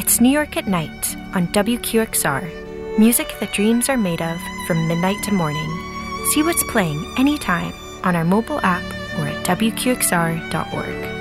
It's New York at Night on WQXR. Music that dreams are made of from midnight to morning. See what's playing anytime on our mobile app or at WQXR.org.